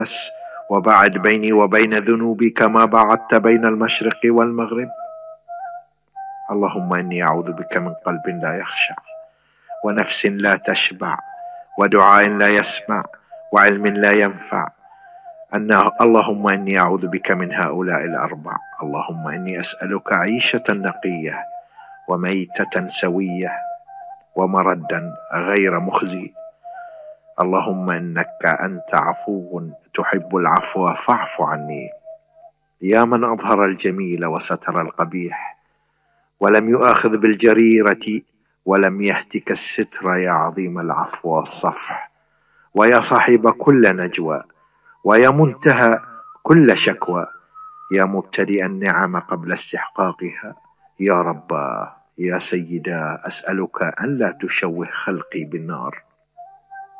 وباعد بيني وبين ذنوبي كما باعدت بين المشرق والمغرب. اللهم إني أعوذ بك من قلب لا يخشع، ونفس لا تشبع، ودعاء لا يسمع، وعلم لا ينفع. اللهم إني أعوذ بك من هؤلاء الأربع. اللهم إني أسألك عيشة نقية، وميتة سوية، ومردا غير مخزي. اللهم إنك أنت عفو تحب العفو فاعف عني. يا من أظهر الجميل وستر القبيح، ولم يؤاخذ بالجريرة، ولم يهتك الستر، يا عظيم العفو والصفح، ويا صاحب كل نجوى، ويا منتهى كل شكوى، يا مبتدئ النعم قبل استحقاقها. يا ربا، يا سيدا، أسألك أن لا تشوه خلقي بالنار.